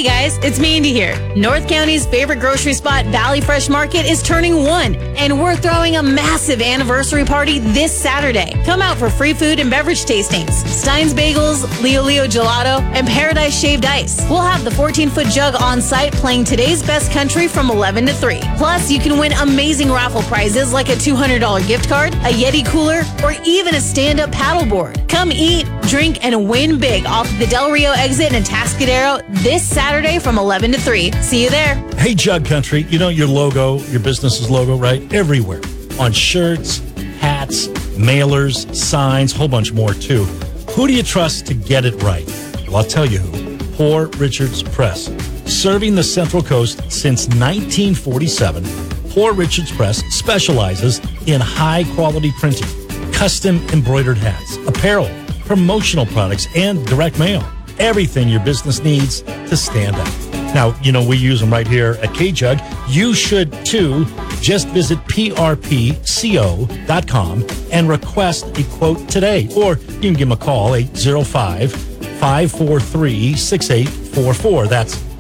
guys, it's Mandy here. North County's favorite grocery spot, Valley Fresh Market, is turning 1, and we're throwing a massive anniversary party this Saturday. Come out for free food and beverage tastings, Stein's Bagels, Leo Gelato, and Paradise Shaved Ice. We'll have the 14-foot jug on site playing today's best country from 11 to 3. Plus, you can win amazing raffle prizes like a $200 gift card, a Yeti cooler, or even a stand-up paddleboard. Come eat, drink, and win big off the Del Rio exit in Atascadero this Saturday from 11 to 3. See you there. Hey, Jug Country, you know your logo, your business's logo, right? Everywhere. On shirts, hats, mailers, signs, whole bunch more, too. Who do you trust to get it right? Well, I'll tell you who. Poor Richard's Press. Serving the Central Coast since 1947, Poor Richard's Press specializes in high-quality printing, custom embroidered hats, apparel, promotional products, and direct mail. Everything your business needs to stand out. Now, you know, we use them right here at K-Jug. You should, too. Just visit prpco.com and request a quote today. Or you can give them a call, 805-543-6844. That's